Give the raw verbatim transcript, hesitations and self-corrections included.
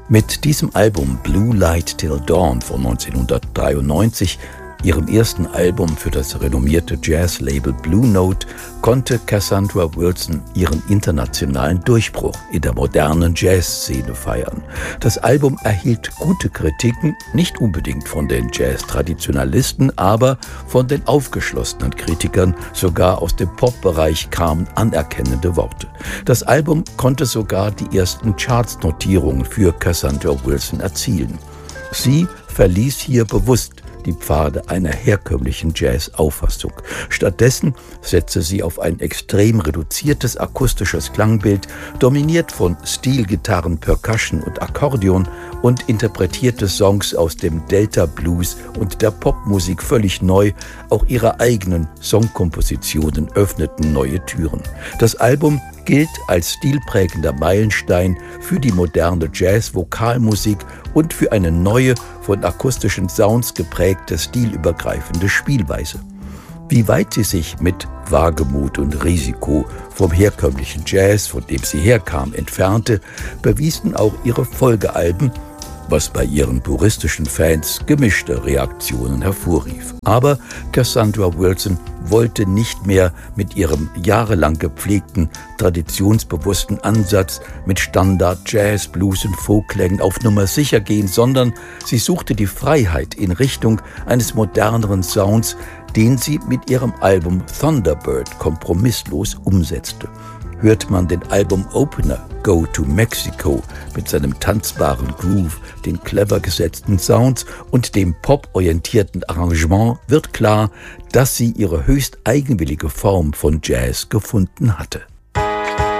Mit diesem Album Blue Light Till Dawn von neunzehnhundertdreiundneunzig, ihrem ersten Album für das renommierte Jazz-Label Blue Note, konnte Cassandra Wilson ihren internationalen Durchbruch in der modernen Jazzszene feiern. Das Album erhielt gute Kritiken, nicht unbedingt von den Jazz-Traditionalisten, aber von den aufgeschlossenen Kritikern, sogar aus dem Pop-Bereich kamen anerkennende Worte. Das Album konnte sogar die ersten Charts-Notierungen für Cassandra Wilson erzielen. Sie verließ hier bewusst die Pfade einer herkömmlichen Jazz-Auffassung. Stattdessen setzte sie auf ein extrem reduziertes akustisches Klangbild, dominiert von Stilgitarren, Percussion und Akkordeon, und interpretierte Songs aus dem Delta Blues und der Popmusik völlig neu. Auch ihre eigenen Songkompositionen öffneten neue Türen. Das Album gilt als stilprägender Meilenstein für die moderne Jazz-Vokalmusik und für eine neue, von akustischen Sounds geprägte, stilübergreifende Spielweise. Wie weit sie sich mit Wagemut und Risiko vom herkömmlichen Jazz, von dem sie herkam, entfernte, bewiesen auch ihre Folgealben, was bei ihren puristischen Fans gemischte Reaktionen hervorrief. Aber Cassandra Wilson wollte nicht mehr mit ihrem jahrelang gepflegten, traditionsbewussten Ansatz mit Standard Jazz, Blues und Folkklängen auf Nummer sicher gehen, sondern sie suchte die Freiheit in Richtung eines moderneren Sounds, den sie mit ihrem Album Thunderbird kompromisslos umsetzte. Hört man den Album-Opener Go to Mexico mit seinem tanzbaren Groove, den clever gesetzten Sounds und dem pop-orientierten Arrangement, wird klar, dass sie ihre höchst eigenwillige Form von Jazz gefunden hatte.